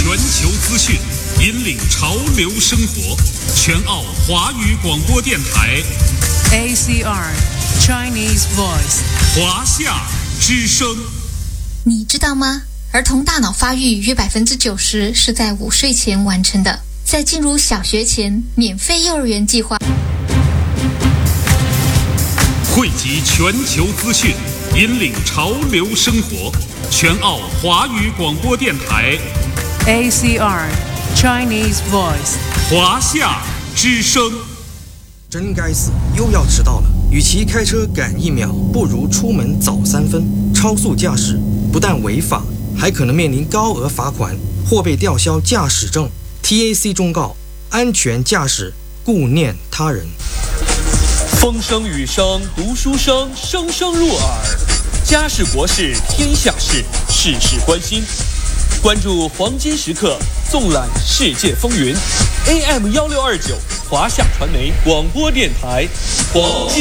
全球资讯，引领潮流生活。全澳华语广播电台 ACR Chinese Voice 华夏之声。 你知道吗？儿童大脑发育约90%是在5岁前完成的。在进入小学前，免费幼儿园计划。 汇集全球资讯，引领潮流生活。全澳华语广播电台 ACR Chinese Voice 华夏之声。 真该死，又要迟到了。与其开车赶1秒，不如出门早3分。超速驾驶不但违法，还可能面临高额罚款或被吊销驾驶证。TAC 忠告：安全驾驶，顾念他人。 风声雨声读书声，声声入耳。家事国事天下事，事事关心。关注黄金时刻，纵览世界风云。AM 1629华夏传媒广播电台黄金